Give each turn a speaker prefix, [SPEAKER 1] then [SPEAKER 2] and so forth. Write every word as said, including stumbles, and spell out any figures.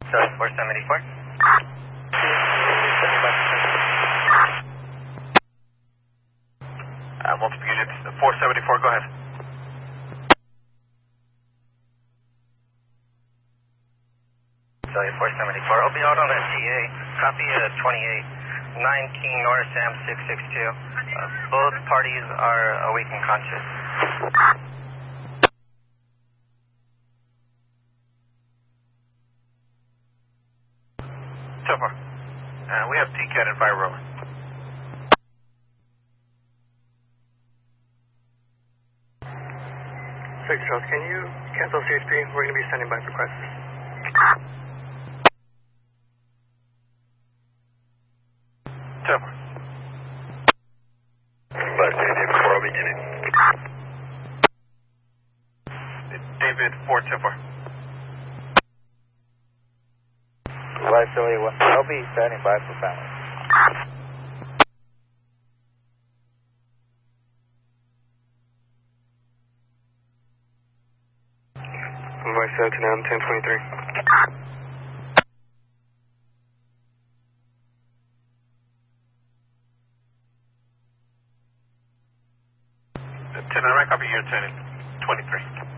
[SPEAKER 1] Sorry, four seventy-four.
[SPEAKER 2] Uh, multiple units, four seventy-four, go ahead.
[SPEAKER 1] Sorry, four seventy-four. I'll be out on that T A. Copy uh, twenty-eight. nine King North Sam six six two. Uh, both parties are awake and conscious.
[SPEAKER 2] So far. Uh, we have T C A T and fire rover.
[SPEAKER 3] Six Charles, can you cancel C H P? We're going to be standing by for crisis.
[SPEAKER 2] So far.
[SPEAKER 3] Five David four, I'll be getting.
[SPEAKER 2] David four, so far.
[SPEAKER 4] Live Philly one, I'll be standing by for family.
[SPEAKER 3] Vice Vietnam ten twenty-three.
[SPEAKER 2] ten, I copy your ten twenty-three.